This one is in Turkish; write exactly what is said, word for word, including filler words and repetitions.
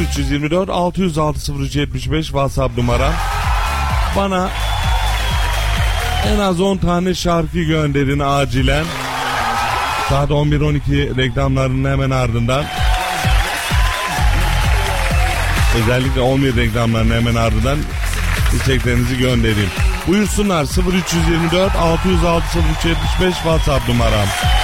üç iki dört altı yüz altı sıfır üç yetmiş beş WhatsApp numaram. Bana en az on tane şarkı gönderin acilen. Saat on bir on iki reklamlarının hemen ardından. Özellikle on bir reklamlarının hemen ardından isteklerinizi gönderin. Buyursunlar. Sıfır üç iki dört altı yüz altı sıfır üç yetmiş beş WhatsApp numaram.